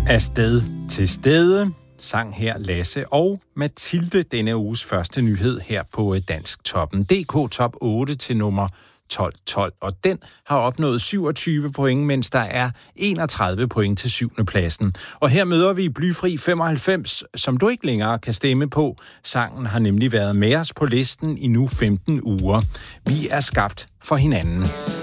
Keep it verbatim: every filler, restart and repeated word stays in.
Afsted til stede sang her Lasse og Mathilde, denne uges første nyhed her på Dansk Toppen. D K Top otte til nummer tolv tolv, og den har opnået syvogtyve point, mens der er enogtredive point til syvende pladsen. Og her møder vi Blyfri femoghalvfems, som du ikke længere kan stemme på. Sangen har nemlig været med os på listen i nu femten uger. Vi er skabt for hinanden.